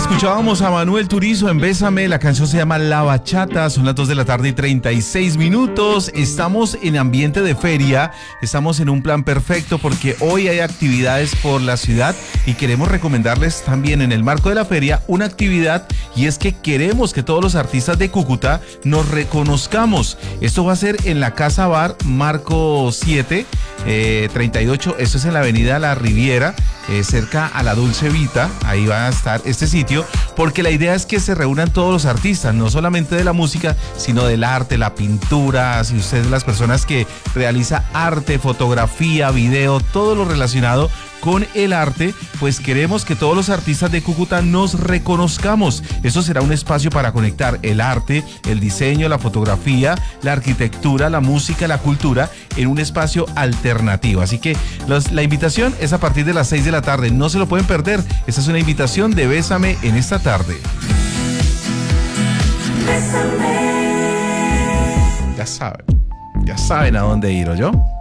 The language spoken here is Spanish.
Escuchábamos a Manuel Turizo en Bésame, la canción se llama La Bachata, son las 2 de la tarde y 36 minutos, estamos en ambiente de feria, estamos en un plan perfecto porque hoy hay actividades por la ciudad y queremos recomendarles también en el marco de la feria una actividad, y es que queremos que todos los artistas de Cúcuta nos reconozcamos. Esto va a ser en la Casa Bar Marco 7, 38, esto es en la avenida La Riviera, cerca a la Dulce Vita, ahí va a estar este sitio, porque la idea es que se reúnan todos los artistas, no solamente de la música, sino del arte, la pintura, si usted es las personas que realiza arte, fotografía, video, todo lo relacionado con el arte, pues queremos que todos los artistas de Cúcuta nos reconozcamos. Eso será un espacio para conectar el arte, el diseño, la fotografía, la arquitectura, la música, la cultura en un espacio alternativo. Así que la invitación es a partir de las 6 de la tarde, no se lo pueden perder. Esta es una invitación de Bésame en esta tarde. Bésame. Ya saben a dónde ir, ¿o yo?